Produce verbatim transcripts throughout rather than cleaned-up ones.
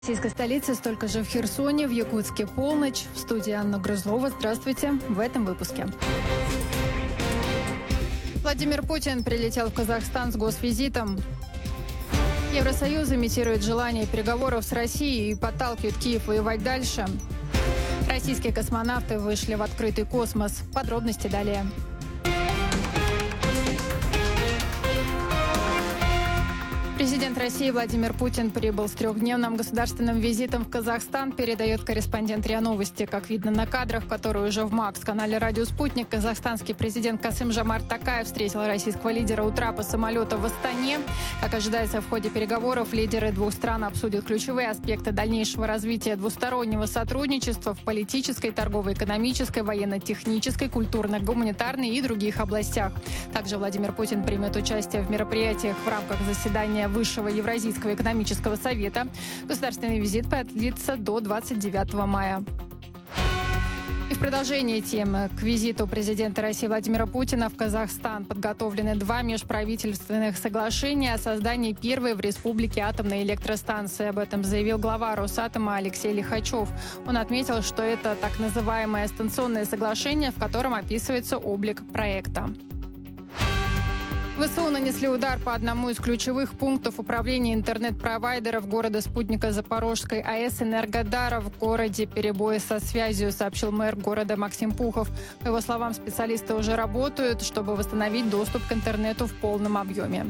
В российской столице столько же в Херсоне, в Якутске полночь. В студии Анна Грызлова. Здравствуйте. В этом выпуске. Владимир Путин прилетел в Казахстан с госвизитом. Евросоюз имитирует желание переговоров с Россией и подталкивает Киев воевать дальше. Российские космонавты вышли в открытый космос. Подробности далее. Президент России Владимир Путин прибыл с трехдневным государственным визитом в Казахстан, передает корреспондент РИА Новости. Как видно на кадрах, которые уже в МАКС-канале «Радио Спутник», казахстанский президент Касым-Жомарт Токаев встретил российского лидера у трапа самолета в Астане. Как ожидается, в ходе переговоров лидеры двух стран обсудят ключевые аспекты дальнейшего развития двустороннего сотрудничества в политической, торгово-экономической, военно-технической, культурно-гуманитарной и других областях. Также Владимир Путин примет участие в мероприятиях в рамках заседания Высшего Евразийского экономического совета. Государственный визит продлится до двадцать девятого мая. И в продолжении темы к визиту президента России Владимира Путина в Казахстан подготовлены два межправительственных соглашения о создании первой в республике атомной электростанции. Об этом заявил глава Росатома Алексей Лихачев. Он отметил, что это так называемое станционное соглашение, в котором описывается облик проекта. ВСУ нанесли удар по одному из ключевых пунктов управления интернет-провайдеров города спутника Запорожской АЭС «Энергодара» в городе. Перебои со связью, сообщил мэр города Максим Пухов. По его словам, специалисты уже работают, чтобы восстановить доступ к интернету в полном объеме.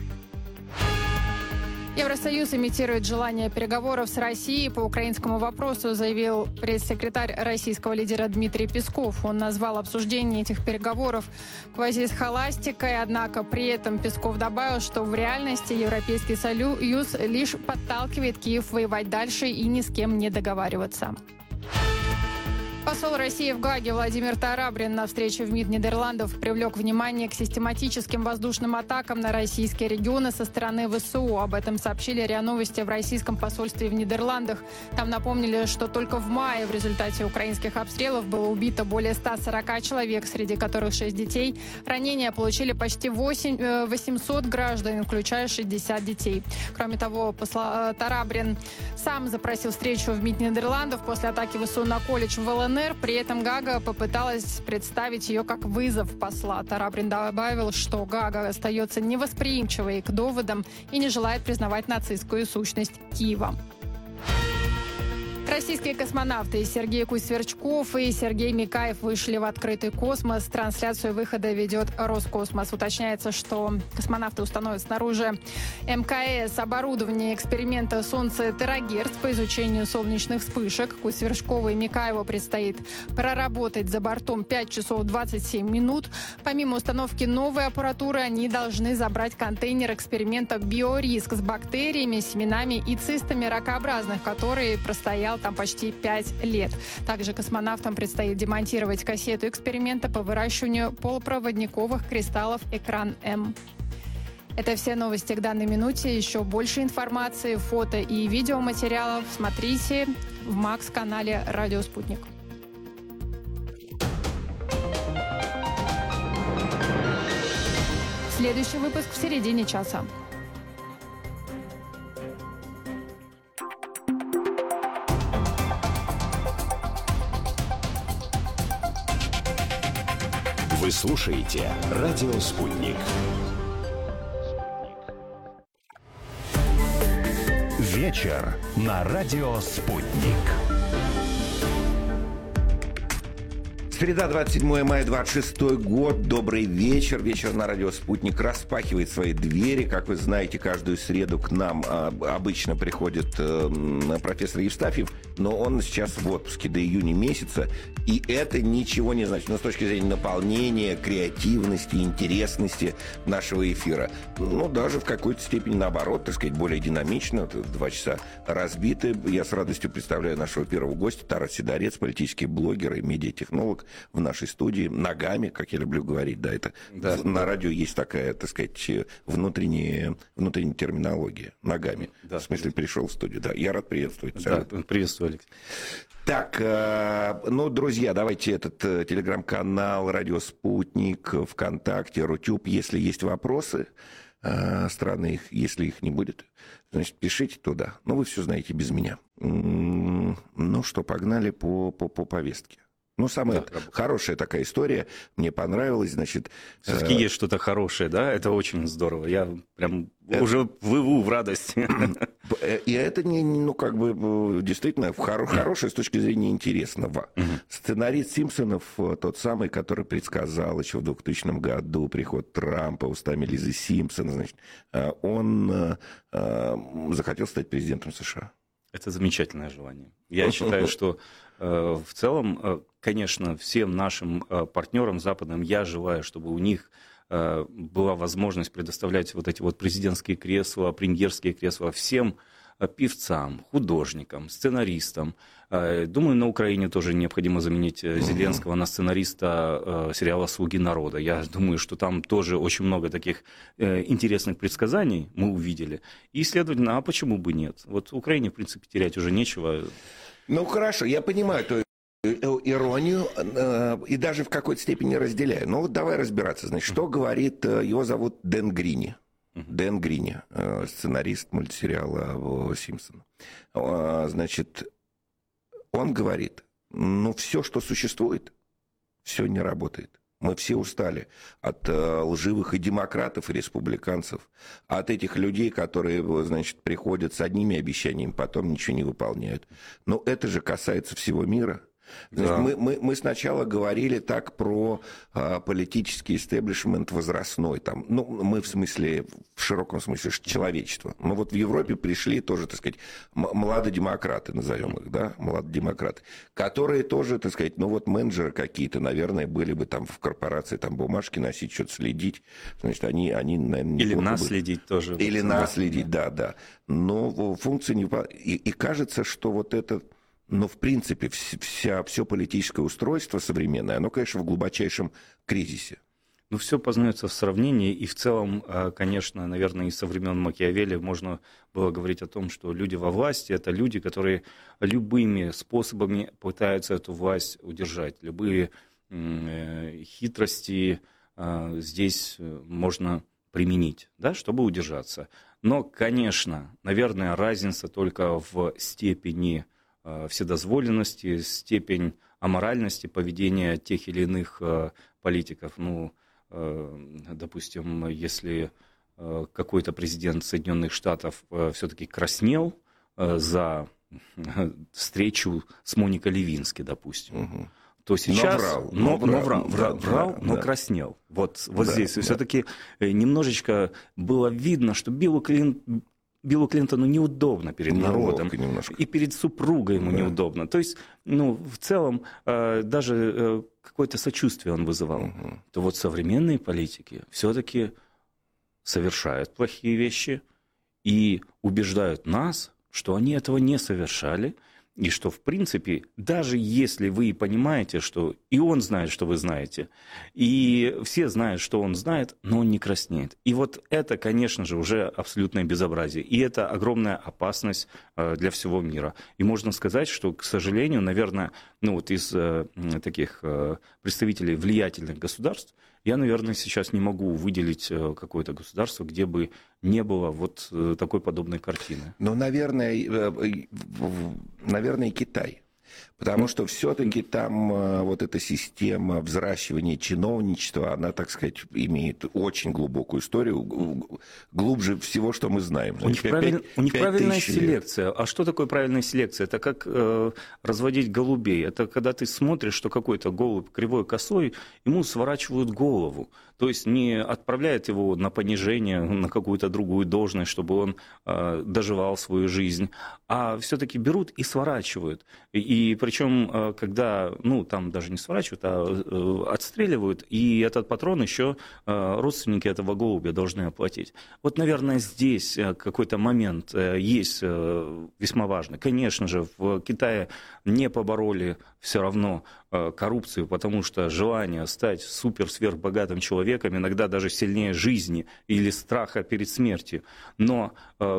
Евросоюз имитирует желание переговоров с Россией по украинскому вопросу, заявил пресс-секретарь российского лидера Дмитрий Песков. Он назвал обсуждение этих переговоров квазисхоластикой, однако при этом Песков добавил, что в реальности Европейский Союз лишь подталкивает Киев воевать дальше и ни с кем не договариваться. Посол России в Гааге Владимир Тарабрин на встрече в МИД Нидерландов привлек внимание к систематическим воздушным атакам на российские регионы со стороны ВСУ. Об этом сообщили РИА Новости в российском посольстве в Нидерландах. Там напомнили, что только в мае в результате украинских обстрелов было убито более ста сорока человек, среди которых шесть детей. Ранения получили почти восемьсот граждан, включая шестьдесят детей. Кроме того, посол Тарабрин сам запросил встречу в МИД Нидерландов после атаки ВСУ на колледж в ЛНР. При этом Гаага попыталась представить ее как вызов посла. Тарабрин добавил, что Гаага остается невосприимчивой к доводам и не желает признавать нацистскую сущность Киева. Российские космонавты Сергей Кусь-Сверчков и Сергей Микаев вышли в открытый космос. Трансляцию выхода ведет Роскосмос. Уточняется, что космонавты установят снаружи МКС оборудование эксперимента «Солнце Терагерц» по изучению солнечных вспышек. Кусь-Сверчкову и Микаеву предстоит проработать за бортом пять часов двадцать семь минут. Помимо установки новой аппаратуры, они должны забрать контейнер эксперимента «Биориск» с бактериями, семенами и цистами ракообразных, который простоял там почти пять лет. Также космонавтам предстоит демонтировать кассету эксперимента по выращиванию полупроводниковых кристаллов «Экран-М». Это все новости к данной минуте. Еще больше информации, фото и видеоматериалов смотрите в МАКС-канале «Радио Спутник». Следующий выпуск в середине часа. Вы слушаете «Радио Спутник». Вечер на «Радио Спутник». Среда, двадцать седьмое мая, двадцать шестой год. Добрый вечер. Вечер на радио «Спутник» распахивает свои двери. Как вы знаете, каждую среду к нам а, обычно приходит а, профессор Евстафьев, но он сейчас в отпуске до июня месяца, и это ничего не значит. Но с точки зрения наполнения, креативности, интересности нашего эфира, ну, даже в какой-то степени наоборот, так сказать, более динамично. Два часа разбиты. Я с радостью представляю нашего первого гостя, Тарас Сидорец, политический блогер и медиатехнолог в нашей студии, ногами, как я люблю говорить, да, это да, на радио есть такая, так сказать, внутренняя, внутренняя терминология, ногами. Да, в смысле, пришел в студию, да, я рад приветствовать. Да, приветствую, Алексей. Так, ну, друзья, давайте этот телеграм-канал «Радио Спутник», ВКонтакте, Рутюб, если есть вопросы, страны, их, если их не будет, значит, пишите туда. Но вы все знаете без меня. Ну что, погнали по, по, по повестке. Ну, самая да, хорошая такая история, мне понравилась, значит... Все-таки э... есть что-то хорошее, да? Это очень здорово. Я прям это... уже выву в радости. И это, не, ну, как бы, действительно хоро- хорошее с точки зрения интересного. Угу. Сценарист «Симпсонов», тот самый, который предсказал еще в двухтысячном году приход Трампа устами Лизы Симпсон, значит, он захотел стать президентом США. Это замечательное желание. Я считаю, что э, в целом, э, конечно, всем нашим э, партнерам западным я желаю, чтобы у них э, была возможность предоставлять вот эти вот президентские кресла, премьерские кресла всем э, певцам, художникам, сценаристам. Э, думаю, на Украине тоже необходимо заменить Зеленского на сценариста э, сериала «Слуги народа». Я думаю, что там тоже очень много таких э, интересных предсказаний мы увидели. И, следовательно, а почему бы нет? Вот Украине, в принципе, терять уже нечего. Ну, хорошо, я понимаю эту иронию э, и даже в какой-то степени разделяю. Но вот давай разбираться. Значит, что говорит, его зовут Дэн Грини. Дэн Грини, э, сценарист мультсериала «Симпсоны». Э, значит, он говорит, ну, все, что существует, все не работает. Мы все устали от э, лживых и демократов, и республиканцев, от этих людей, которые, значит, приходят с одними обещаниями, потом ничего не выполняют. Но это же касается всего мира. Значит, да. мы, мы, мы сначала говорили так про а, политический истеблишмент возрастной. Там, ну, мы в смысле, в широком смысле, человечества. Но вот в Европе пришли тоже, так сказать, младодемократы, назовем их, да, младодемократы, которые тоже, так сказать, ну вот менеджеры какие-то, наверное, были бы там в корпорации там бумажки носить, что-то следить. Значит, они, они наверное, Или нас бы... следить тоже. Или нас следить, да, да. Но функции не... И, и кажется, что вот это... Но, в принципе, вся, все политическое устройство современное, оно, конечно, в глубочайшем кризисе. Ну, все познается в сравнении, и в целом, конечно, наверное, и со времен Макиавелли можно было говорить о том, что люди во власти – это люди, которые любыми способами пытаются эту власть удержать. Любые хитрости здесь можно применить, да, чтобы удержаться. Но, конечно, наверное, разница только в степени вседозволенности, степень аморальности поведения тех или иных э, политиков. Ну, э, допустим, если э, какой-то президент Соединенных Штатов э, все-таки краснел э, за э, встречу с Моникой Левински, допустим, угу. то сейчас... Но врал. Но, но, но врал, да, врал, да, врал да, но да. краснел. Вот, вот да, здесь да. все-таки немножечко было видно, что Биллу Клинтону Биллу Клинтону неудобно перед народом, и перед супругой ему да. неудобно. То есть, ну, в целом, э, даже э, какое-то сочувствие он вызывал. Угу. То вот современные политики все-таки совершают плохие вещи и убеждают нас, что они этого не совершали, и что, в принципе, даже если вы понимаете, что и он знает, что вы знаете, и все знают, что он знает, но он не краснеет. И вот это, конечно же, уже абсолютное безобразие. И это огромная опасность для всего мира. И можно сказать, что, к сожалению, наверное, ну вот из таких представителей влиятельных государств, я, наверное, сейчас не могу выделить какое-то государство, где бы не было вот такой подобной картины. Ну, наверное, наверное, Китай. Потому что все-таки там вот эта система взращивания чиновничества, она, так сказать, имеет очень глубокую историю, глубже всего, что мы знаем. У них, правиль... У них правильная селекция. Лет. А что такое правильная селекция? Это как э, разводить голубей. Это когда ты смотришь, что какой-то голубь кривой косой, ему сворачивают голову. То есть не отправляют его на понижение, на какую-то другую должность, чтобы он э, доживал свою жизнь, а все-таки берут и сворачивают. И, и причем, когда, ну, там даже не сворачивают, а отстреливают, и этот патрон еще родственники этого голубя должны оплатить. Вот, наверное, здесь какой-то момент есть весьма важный. Конечно же, в Китае не побороли все равно коррупцию, потому что желание стать супер-сверхбогатым человеком иногда даже сильнее жизни или страха перед смертью. Но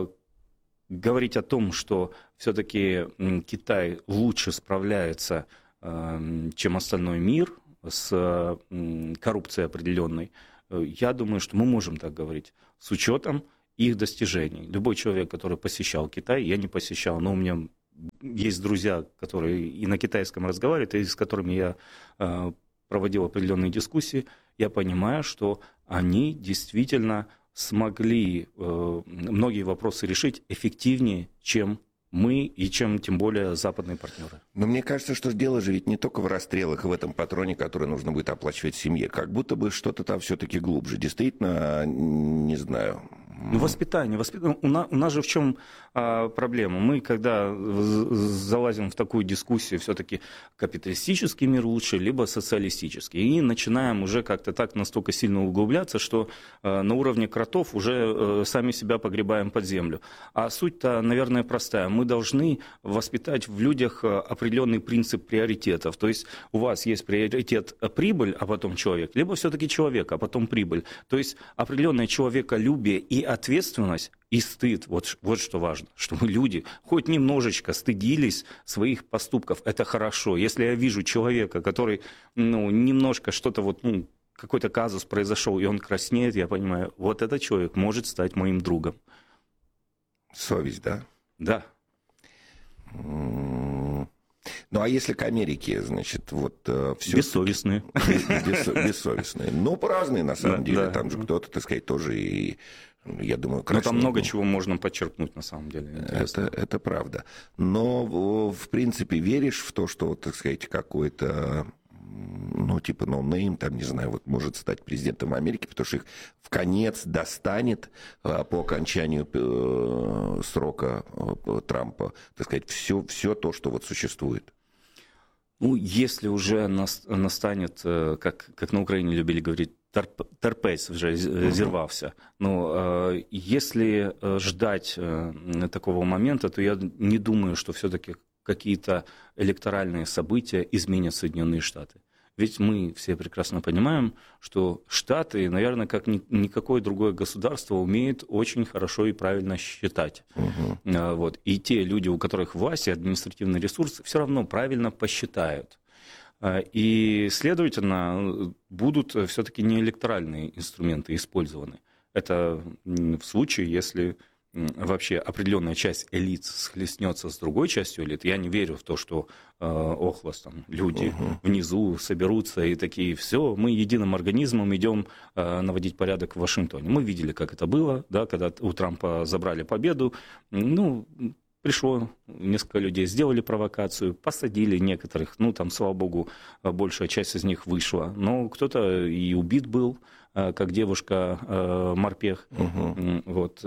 говорить о том, что все-таки Китай лучше справляется, чем остальной мир с коррупцией определенной, я думаю, что мы можем так говорить, с учетом их достижений. Любой человек, который посещал Китай, я не посещал, но у меня есть друзья, которые и на китайском разговаривают, и с которыми я э, проводил определенные дискуссии, я понимаю, что они действительно смогли э, многие вопросы решить эффективнее, чем мы и чем тем более западные партнеры. Но мне кажется, что дело же ведь не только в расстрелах и в этом патроне, который нужно будет оплачивать семье. Как будто бы что-то там все-таки глубже. Действительно, не знаю. Ну, воспитание. воспитание. У, нас, у нас же в чем а, проблема? Мы, когда залазим в такую дискуссию, все-таки капиталистический мир лучше, либо социалистический, и начинаем уже как-то так настолько сильно углубляться, что а, на уровне кротов уже а, сами себя погребаем под землю. А суть-то, наверное, простая. Мы должны воспитать в людях определенный принцип приоритетов. То есть у вас есть приоритет прибыль, а потом человек, либо все-таки человек, а потом прибыль. То есть определенное человеколюбие и ответственность, и стыд. Вот, вот что важно, чтобы люди хоть немножечко стыдились своих поступков. Это хорошо. Если я вижу человека, который ну, немножко что-то вот, ну, какой-то казус произошел, и он краснеет, я понимаю, вот этот человек может стать моим другом. Совесть, да? Да. Ну, а если к Америке, значит, вот все... Бессовестные. Бессовестные. Ну, разные, на самом да, деле. Да. Там же кто-то, так сказать, тоже и... Я думаю, Но там много чего можно подчеркнуть, на самом деле. Это, это правда. Но, в принципе, веришь в то, что, вот, так сказать, какой-то, ну, типа, ноунейм, там, не знаю, вот может стать президентом Америки, потому что их в конец достанет по окончанию срока Трампа, так сказать, все, все то, что вот существует? Ну, если уже настанет, как, как на Украине любили говорить, терпець вже зірвався. Но если ждать такого момента, то я не думаю, что все-таки какие-то электоральные события изменят Соединенные Штаты. Ведь мы все прекрасно понимаем, что Штаты, наверное, как ни, никакое другое государство, умеют очень хорошо и правильно считать. Uh-huh. Вот. И те люди, у которых власть и административный ресурс, все равно правильно посчитают. И, следовательно, будут все-таки не электоральные инструменты использованы. Это в случае, если вообще определенная часть элит схлестнется с другой частью элит. Я не верю в то, что э, охлос, там, люди uh-huh. внизу соберутся и такие, все, мы единым организмом идем э, наводить порядок в Вашингтоне. Мы видели, как это было, да, когда у Трампа забрали победу. Ну, пришло несколько людей, сделали провокацию, посадили некоторых, ну, там, слава богу, большая часть из них вышла. Но кто-то и убит был, как девушка Морпех. Uh-huh. Вот.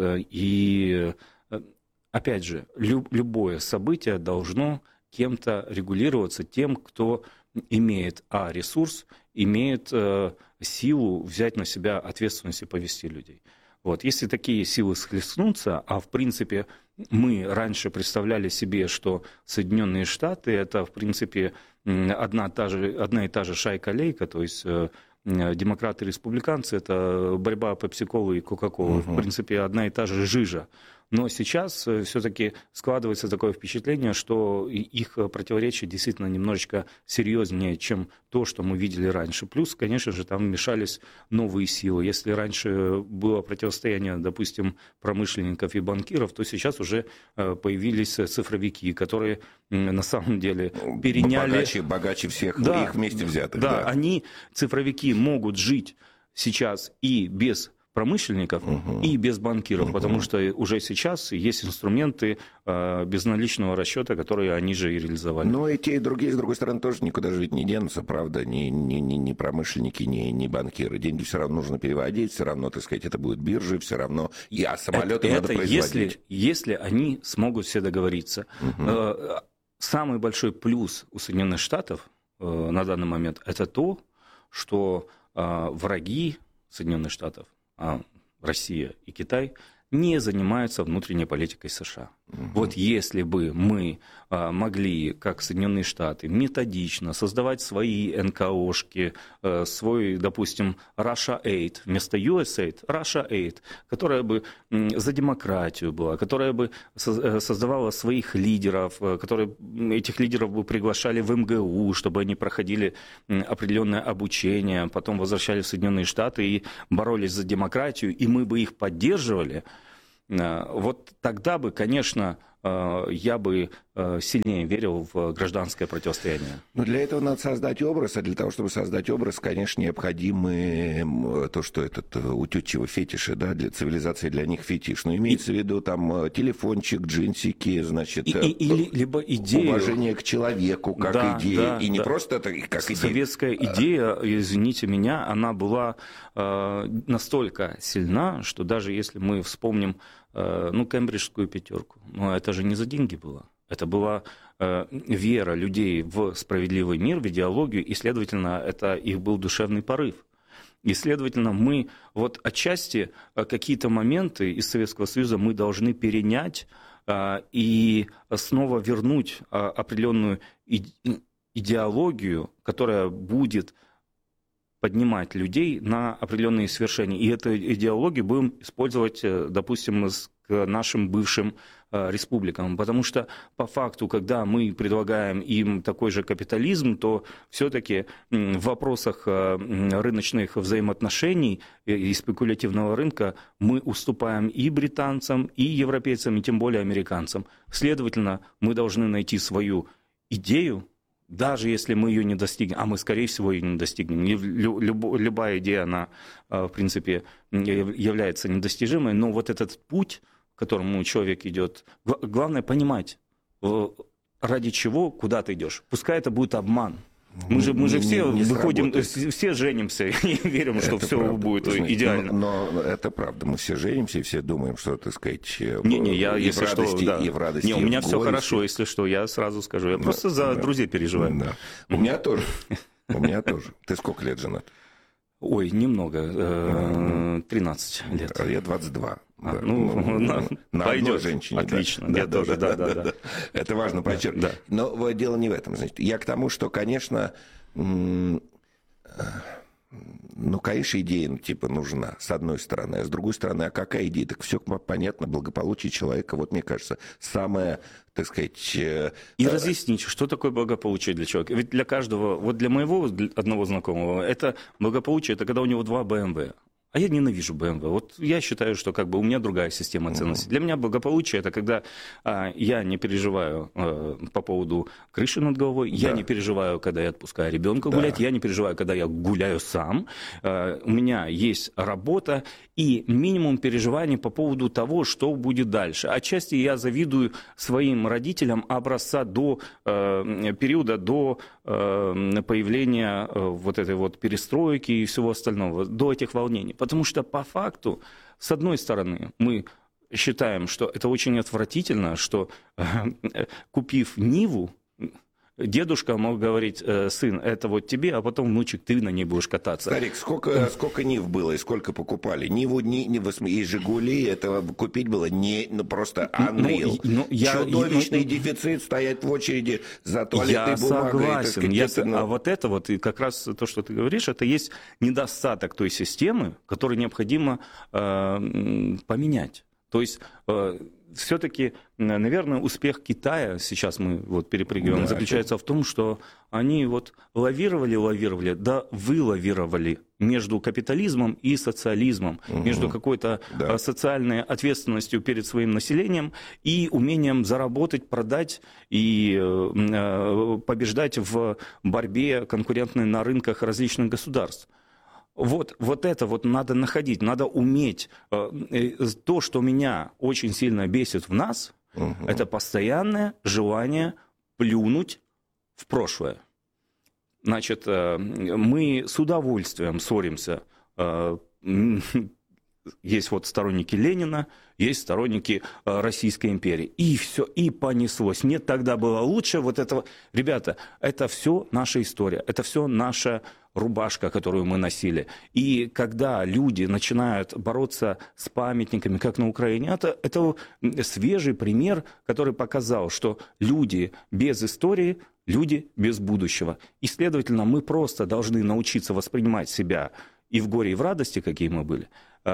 И, опять же, люб- любое событие должно кем-то регулироваться, тем, кто имеет, а, ресурс, имеет э, силу взять на себя ответственность и повести людей. Вот. Если такие силы схлестнутся, а в принципе мы раньше представляли себе, что Соединенные Штаты это в принципе одна, та же, одна и та же шайка-лейка, то есть э, демократы и республиканцы это борьба пепси-колы и кока-колы, uh-huh. в принципе одна и та же жижа. Но сейчас все-таки складывается такое впечатление, что их противоречия действительно немножечко серьезнее, чем то, что мы видели раньше. Плюс, конечно же, там вмешались новые силы. Если раньше было противостояние, допустим, промышленников и банкиров, то сейчас уже появились цифровики, которые на самом деле переняли... Богаче, богаче всех да, их вместе взятых. Да, да, они, цифровики, могут жить сейчас и без промышленников uh-huh. и без банкиров, uh-huh. потому что уже сейчас есть инструменты э, безналичного расчета, которые они же и реализовали. Но и те, и другие, с другой стороны, тоже никуда жить не денутся, правда, ни, ни, ни, ни промышленники, ни, ни банкиры. Деньги все равно нужно переводить, все равно, так сказать, это будут биржи, все равно, и, а самолеты это, надо это производить. Если, если они смогут все договориться. Uh-huh. Э, самый большой плюс у Соединенных Штатов э, на данный момент это то, что э, враги Соединенных Штатов, а Россия и Китай, не занимаются внутренней политикой США. Угу. Вот если бы мы а, могли, как Соединенные Штаты, методично создавать свои эн ка о-шки, а, свой, допустим, Russia Aid, вместо ю эс Aid, Russia Aid, которая бы м, за демократию была, которая бы со- создавала своих лидеров, которые, этих лидеров бы приглашали в эм гэ у, чтобы они проходили м, определенное обучение, потом возвращались в Соединенные Штаты и боролись за демократию, и мы бы их поддерживали, вот тогда бы, конечно, я бы сильнее верил в гражданское противостояние. Но для этого надо создать образ, а для того, чтобы создать образ, конечно, необходимы то, что этот утютчивый фетиши, да, для цивилизации для них фетиш. Но имеется и... в виду там телефончик, джинсики, значит, и, и, или, либо идея... уважение к человеку как да, идея, да, и не да. просто это как идея. Советская идея, извините меня, она была э, настолько сильна, что даже если мы вспомним ну, кембриджскую пятерку. Но это же не за деньги было. Это была э, вера людей в справедливый мир, в идеологию, и, следовательно, это их был душевный порыв. И, следовательно, мы вот отчасти какие-то моменты из Советского Союза мы должны перенять э, и снова вернуть э, определенную иде- идеологию, которая будет поднимать людей на определенные свершения. И эту идеологию будем использовать, допустим, к нашим бывшим республикам. Потому что по факту, когда мы предлагаем им такой же капитализм, то все-таки в вопросах рыночных взаимоотношений и спекулятивного рынка мы уступаем и британцам, и европейцам, и тем более американцам. Следовательно, мы должны найти свою идею, даже если мы ее не достигнем, а мы, скорее всего, ее не достигнем. Любая идея, она, в принципе, является недостижимой, но вот этот путь, к которому человек идет, главное понимать, ради чего, куда ты идешь. Пускай это будет обман. Мы же, мы же не, все не выходим, сработает. Все женимся и верим, что это все правда. будет Знаете, идеально. Но, но это правда. Мы все женимся и все думаем, что, так сказать, не, не, я, и, если в радости, что, да. и в радости, не, у и меня в все горести. хорошо, если что, я сразу скажу. Я да, просто за да, друзей переживаю. Да. У меня тоже. У меня тоже. Ты сколько лет женат? Ой, немного. тринадцать лет. Я двадцать два. А, да. Ну, ну, на, на одной женщине. Отлично. Да, Я да, тоже, да, да, да, да, да. да. Это важно подчеркнуть. Да. Но дело не в этом. Значит, я к тому, что, конечно, ну, конечно, идея ну, типа нужна, с одной стороны. А с другой стороны, а какая идея? Так все понятно, благополучие человека. Вот, мне кажется, самое, так сказать... И разъясните, что такое благополучие для человека. Ведь для каждого, вот для моего для одного знакомого, это благополучие, это когда у него два бэ эм вэ. А я ненавижу бэ эм вэ. Вот я считаю, что как бы у меня другая система ценностей. Mm-hmm. Для меня благополучие – это когда а, я не переживаю а, по поводу крыши над головой, да. Я не переживаю, когда я отпускаю ребенка да. гулять, я не переживаю, когда я гуляю сам. А, у меня есть работа и минимум переживаний по поводу того, что будет дальше. Отчасти я завидую своим родителям образца до а, периода до а, появления а, вот этой вот перестройки и всего остального, до этих волнений. Потому что по факту, с одной стороны, мы считаем, что это очень отвратительно, что э, купив Ниву, дедушка мог говорить: сын, это вот тебе, а потом, внучек, ты на ней будешь кататься. Старик, сколько, сколько Нив было и сколько покупали? Ниву, ни, ни, и Жигули, это купить было не, ну, просто unreal. Ну, ну, я, чудовищный ну, дефицит, стоять в очереди за туалетной я бумагой. Согласен, сказать, я это, согласен. ну... А вот это вот, и как раз то, что ты говоришь, это есть недостаток той системы, которую необходимо э, поменять. То есть... Э, все-таки, наверное, успех Китая, сейчас мы вот перепрыгиваем, да, заключается это... в том, что они вот лавировали, лавировали, да вылавировали между капитализмом и социализмом, угу. между какой-то да. социальной ответственностью перед своим населением и умением заработать, продать и побеждать в борьбе конкурентной на рынках различных государств. Вот, вот это вот надо находить, надо уметь. То, что меня очень сильно бесит в нас, угу. это постоянное желание плюнуть в прошлое. Значит, мы с удовольствием ссоримся есть вот сторонники Ленина, есть сторонники э, Российской империи. И все, и понеслось. Нет, тогда было лучше вот этого. Ребята, это все наша история, это все наша рубашка, которую мы носили. И когда люди начинают бороться с памятниками, как на Украине, это, это свежий пример, который показал, что люди без истории, люди без будущего. И, следовательно, мы просто должны научиться воспринимать себя и в горе, и в радости, какие мы были.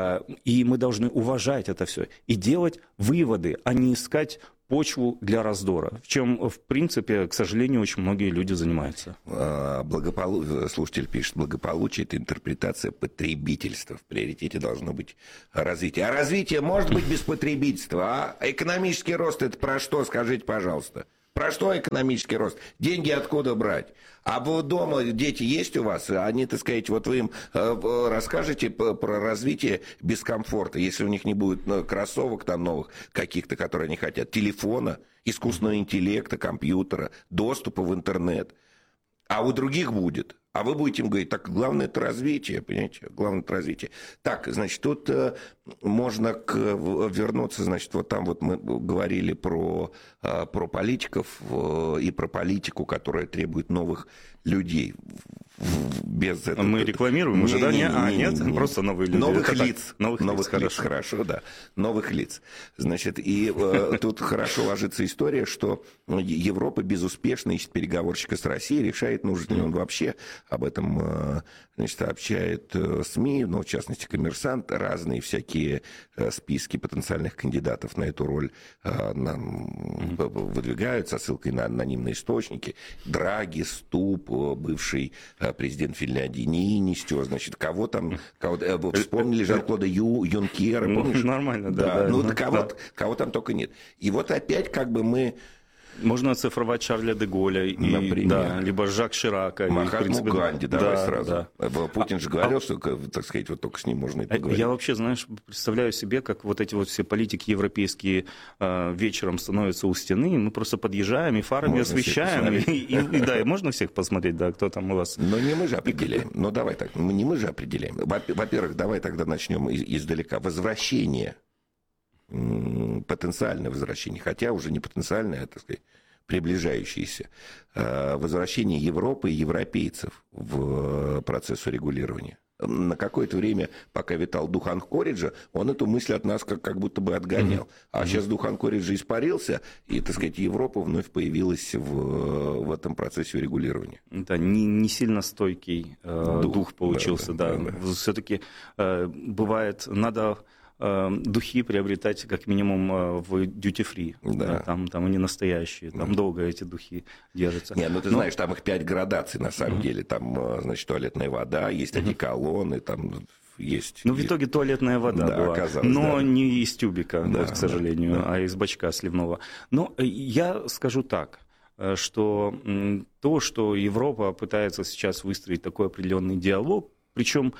И мы должны уважать это все и делать выводы, а не искать почву для раздора, в чем, в принципе, к сожалению, очень многие люди занимаются. Благополу... Слушатель пишет, благополучие – это интерпретация потребительства. В приоритете должно быть развитие. А развитие может быть без потребительства, а экономический рост – это про что, скажите, пожалуйста? Про что экономический рост? Деньги откуда брать? А вы дома дети есть у вас? Они, так сказать, вот вы им э, расскажете про развитие без комфорта, если у них не будет ну, кроссовок там новых каких-то, которые они хотят, телефона, искусственного интеллекта, компьютера, доступа в интернет. А у других будет. А вы будете им говорить, так, главное это развитие, понимаете? Главное это развитие. Так, значит, тут э, можно к, вернуться, значит, вот там вот мы говорили про, э, про политиков э, и про политику, которая требует новых людей. Без этого... Мы рекламируем уже, да? Не, а, нет, не, просто новые люди. Новых это лиц. Так, новых, новых лиц, лиц, хорошо. хорошо, да. Новых лиц. Значит, и э, тут хорошо ложится история, что Европа безуспешно ищет переговорщика с Россией, решает, нужен ли он вообще. Об этом, э, значит, сообщает э, СМИ, ну, в частности, «Коммерсант», разные всякие э, списки потенциальных кандидатов на эту роль э, нам выдвигают со ссылкой на анонимные источники. Драги, Ступ, бывший президент Финляндии, Ниинистё, значит, кого там, кого, вспомнили Жан-Клода Ю, Юнкера, помнишь? Нормально, да. да, да ну, да, кого, да. кого там только нет. И вот опять как бы мы... Можно оцифровать Шарля де Голля, и, да, либо Жак Ширака. Махатму Ганди, давай да, сразу. Да. Путин а, же говорил, а, что, так сказать, вот только с ним можно и поговорить. Я вообще, знаешь, представляю себе, как вот эти вот все политики европейские э, вечером становятся у стены, мы просто подъезжаем и фарами можно освещаем. И, и, и, да, и можно всех посмотреть, да, кто там у вас. Но не мы же определяем. Ну, давай так, не мы же определяем. Во-первых, давай тогда начнем издалека. Возвращение, потенциальное возвращение, хотя уже не потенциальное, а, так сказать, приближающееся, возвращение Европы и европейцев в процесс урегулирования. На какое-то время, пока витал дух Анкориджа, он эту мысль от нас как, как будто бы отгонял. Mm-hmm. А сейчас дух Анкориджа испарился, и, так сказать, Европа вновь появилась в, в этом процессе урегулирования. Да, не, не сильно стойкий э, дух, дух получился. Да, да, да. Да. Все-таки э, бывает, надо... духи приобретать как минимум в duty-free. Да. Да, там, там они настоящие, там да. долго эти духи держатся. Не, ну ты Но... знаешь, там их пять градаций на самом mm-hmm. деле. Там, значит, туалетная вода, есть mm-hmm. одеколоны, там есть... Ну, в итоге туалетная вода да, была, но да. не из тюбика, да, вот, к сожалению, да. а из бачка сливного. Но я скажу так, что то, что Европа пытается сейчас выстроить такой определенный диалог, причем,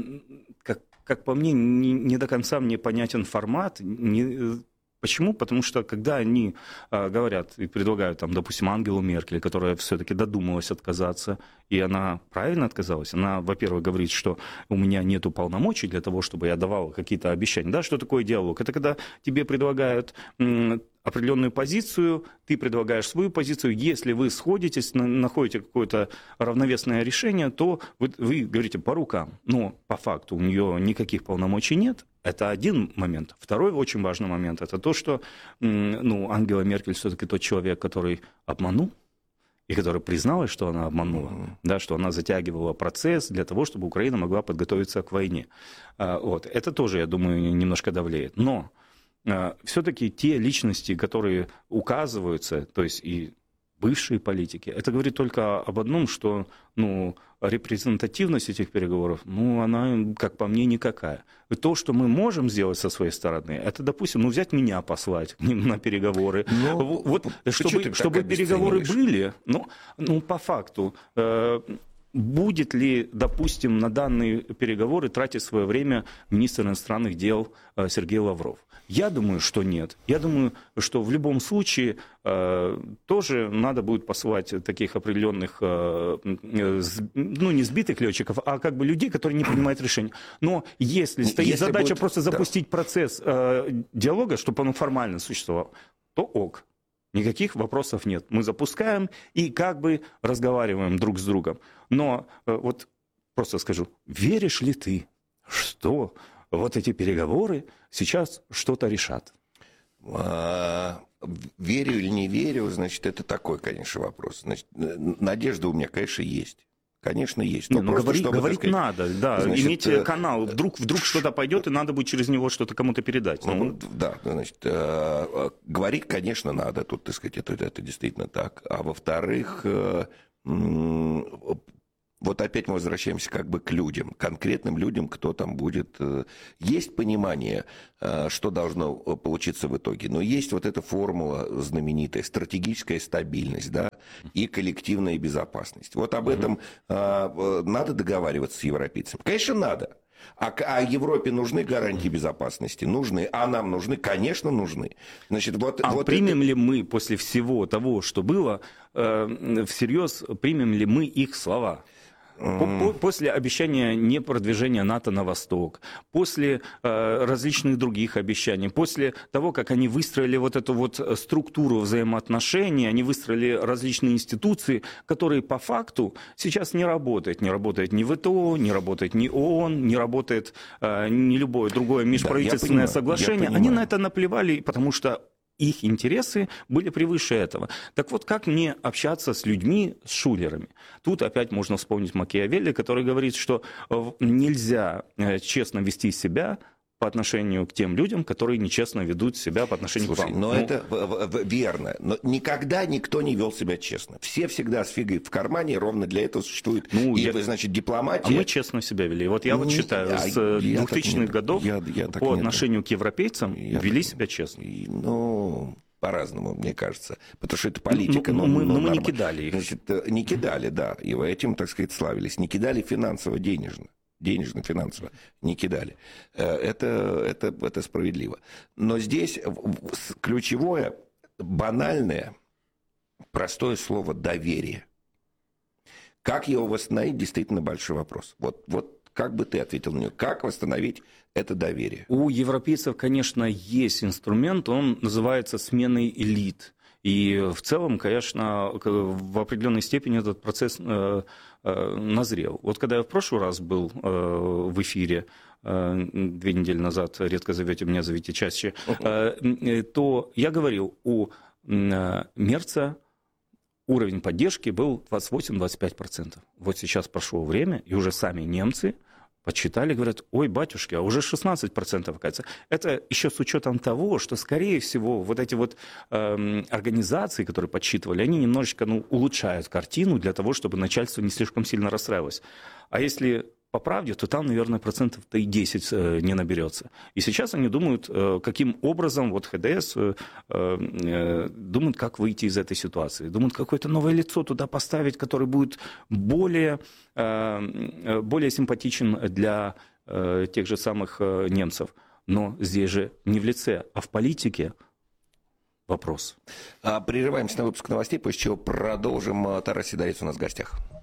как Как по мне, не, не до конца мне понятен формат. Не, почему? Потому что когда они а, говорят и предлагают, там, допустим, Ангелу Меркель, которая все-таки додумалась отказаться, и она правильно отказалась, она, во-первых, говорит, что у меня нет полномочий для того, чтобы я давал какие-то обещания. Да, что такое диалог? Это когда тебе предлагают м- определенную позицию, ты предлагаешь свою позицию, если вы сходитесь, находите какое-то равновесное решение, то вы, вы говорите по рукам. Но по факту у нее никаких полномочий нет. Это один момент. Второй очень важный момент – это то, что ну, Ангела Меркель все-таки тот человек, который обманул, и которая призналась, что она обманула, mm-hmm. да, что она затягивала процесс для того, чтобы Украина могла подготовиться к войне. Вот. Это тоже, я думаю, немножко давлеет. Но все-таки те личности, которые указываются, то есть и бывшие политики, это говорит только об одном, что ну, репрезентативность этих переговоров, ну, она, как по мне, никакая. И то, что мы можем сделать со своей стороны, это, допустим, ну, взять меня, послать к ним на переговоры. Но, вот, чтобы, чтобы переговоры были, ну, ну, по факту... Э, будет ли, допустим, на данные переговоры тратить свое время министр иностранных дел Сергей Лавров? Я думаю, что нет. Я думаю, что в любом случае э, тоже надо будет посылать таких определенных, э, ну, не сбитых летчиков, а как бы людей, которые не принимают решения. Но если стоит если задача будет... просто запустить да. процесс э, диалога, чтобы он формально существовал, то ок. Никаких вопросов нет. Мы запускаем и как бы разговариваем друг с другом. Но э, вот просто скажу, веришь ли ты, что... вот эти переговоры сейчас что-то решат? А, верю или не верю, значит, это такой, конечно, вопрос. Значит, надежда у меня, конечно, есть. Конечно, есть. Не, ну, просто, говорить говорить сказать, надо, да. Значит, иметь э... канал. Вдруг, вдруг что-то пойдет, и надо будет через него что-то кому-то передать. Ну, ну, да, значит, э, говорить, конечно, надо. Тут, так сказать, это, это действительно так. А во-вторых, э, э, вот опять мы возвращаемся как бы к людям, конкретным людям, кто там будет. Есть понимание, что должно получиться в итоге, но есть вот эта формула знаменитая, стратегическая стабильность, да, и коллективная безопасность. Вот об этом mm-hmm. надо договариваться с европейцами. Конечно, надо. А, а Европе нужны гарантии безопасности? Нужны. А нам нужны? Конечно, нужны. Значит, вот, а вот примем это... ли мы после всего того, что было, э, всерьез, примем ли мы их слова? После обещания непродвижения НАТО на восток, после э, различных других обещаний, после того, как они выстроили вот эту вот структуру взаимоотношений, они выстроили различные институции, которые по факту сейчас не работают. Не работает ни ВТО, не работает ни ООН, не работает э, ни любое другое межправительственное да, соглашение. Они на это наплевали, потому что их интересы были превыше этого. Так вот, как мне общаться с людьми, с шулерами? Тут опять можно вспомнить Макиавелли, который говорит, что нельзя честно вести себя по отношению к тем людям, которые нечестно ведут себя по отношению Слушай, к вам. Но ну, это верно. Но никогда никто не вел себя честно. Все всегда с фигой в кармане, ровно для этого существует ну, и, я... значит, дипломатия. А мы честно себя вели. Вот я не... вот считаю, с двухтысячных годов я, я по отношению к европейцам я вели так... себя честно. Ну... По-разному, мне кажется. Потому что это политика. Ну, но, но, но мы не кидали их. Значит, не кидали, да. И этим, так сказать, славились. Не кидали финансово-денежно. Денежно-финансово не кидали. Это, это, это справедливо. Но здесь ключевое, банальное, простое слово «доверие». Как его восстановить, действительно большой вопрос. Вот, вот как бы ты ответил на него? Как восстановить это доверие? У европейцев, конечно, есть инструмент, он называется сменой элит. И в целом, конечно, в определенной степени этот процесс э, э, назрел. Вот когда я в прошлый раз был э, в эфире, э, две недели назад, редко зовете меня, зовите чаще, э, то я говорил, у э, Мерца уровень поддержки был двадцать восемь - двадцать пять процентов. Вот сейчас прошло время, и уже сами немцы подсчитали, говорят, ой, батюшки, а уже шестнадцать процентов, оказывается. Это еще с учетом того, что, скорее всего, вот эти вот э, организации, которые подсчитывали, они немножечко ну, улучшают картину для того, чтобы начальство не слишком сильно расстраивалось. А если по правде, то там, наверное, процентов-то и десять э, не наберется. И сейчас они думают, э, каким образом, вот ХДС э, э, думают, как выйти из этой ситуации. Думают, какое-то новое лицо туда поставить, которое будет более, э, более симпатичен для э, тех же самых э, немцев. Но здесь же не в лице, а в политике вопрос. Прерываемся на выпуск новостей, после чего продолжим. Тарас Сидорец у нас в гостях.